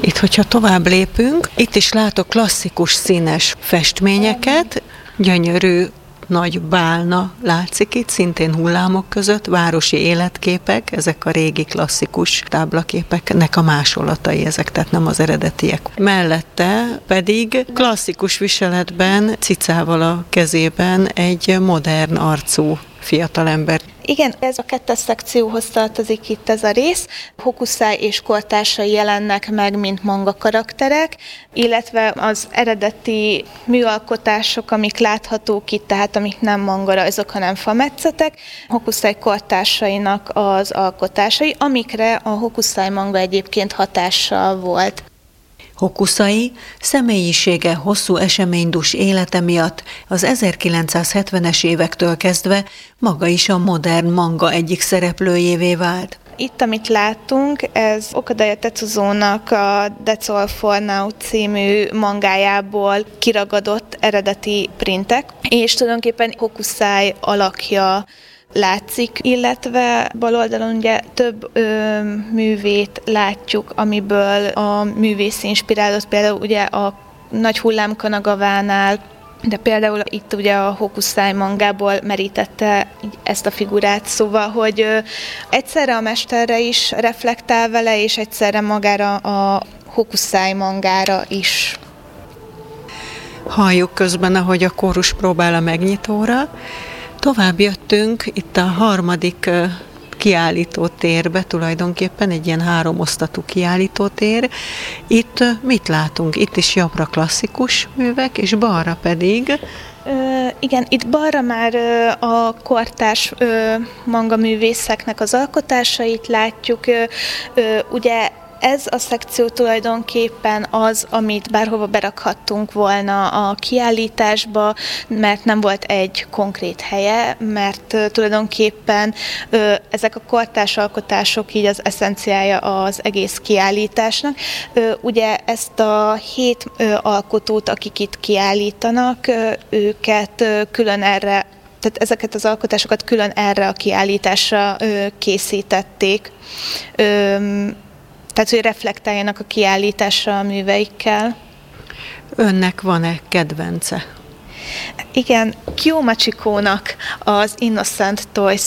Itt, hogyha tovább lépünk, itt is látok klasszikus színes festményeket, gyönyörű nagy bálna látszik itt, szintén hullámok között, városi életképek, ezek a régi klasszikus táblaképeknek a másolatai ezek, tehát nem az eredetiek. Mellette pedig klasszikus viseletben, cicával a kezében egy modern arcú fiatalember. Igen, ez a 2. szekcióhoz tartozik itt ez a rész. Hokusai és kortársai jelennek meg, mint manga karakterek, illetve az eredeti műalkotások, amik láthatók itt, tehát amik nem mangarajzok, hanem fametszetek, Hokusai kortársainak az alkotásai, amikre a Hokusai manga egyébként hatással volt. Hokusai személyisége hosszú eseménydús élete miatt az 1970-es évektől kezdve maga is a modern manga egyik szereplőjévé vált. Itt, amit látunk, ez Okadaya Tetsuzónak a That's All For Now című mangájából kiragadott eredeti printek, és tulajdonképpen Hokusai alakja látszik, illetve bal oldalon ugye több művét látjuk, amiből a művész inspirálódott, például ugye a Nagy hullám Kanagavánál, de például itt ugye a Hokusai mangából merítette ezt a figurát, szóval, hogy egyszerre a mesterre is reflektál vele, és egyszerre magára a Hokusai mangára is. Halljuk közben, ahogy a kórus próbál a megnyitóra. Tovább jöttünk itt a harmadik kiállítótérbe, tulajdonképpen egy ilyen 3 osztatú kiállítótér. Itt mit látunk? Itt is jobbra klasszikus művek, és balra pedig... Igen, itt balra már a kortárs mangaművészeknek az alkotásait látjuk. Ugye ez a szekció tulajdonképpen az, amit bárhova berakhattunk volna a kiállításba, mert nem volt egy konkrét helye, mert tulajdonképpen ezek a kortárs alkotások így az eszenciája az egész kiállításnak. Ugye ezt a 7 alkotót, akik itt kiállítanak, őket külön erre, tehát ezeket az alkotásokat külön erre a kiállításra készítették. Tehát, hogy reflektáljanak a kiállításra a műveikkel. Önnek van-e kedvence? Igen, Kyo Machikónak az Innocent Toys